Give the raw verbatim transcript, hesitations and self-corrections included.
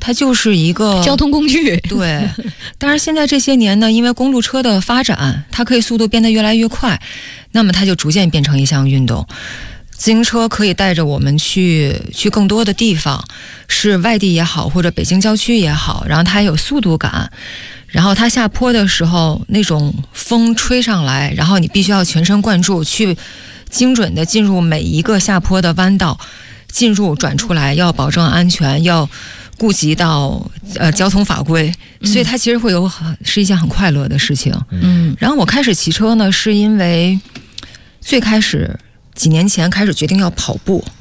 它就是一个交通工具。 对，但是现在这些年呢，因为公路车的发展，它可以速度变得越来越快，那么它就逐渐变成一项运动。自行车可以带着我们去去更多的地方，是外地也好，或者北京郊区也好，然后它有速度感，然后它下坡的时候那种风吹上来，然后你必须要全神贯注去精准的进入每一个下坡的弯道，进入转出来，要保证安全，要顾及到呃交通法规，所以它其实会有很是一件很快乐的事情。嗯，然后我开始骑车呢，是因为最开始几年前开始决定要跑步。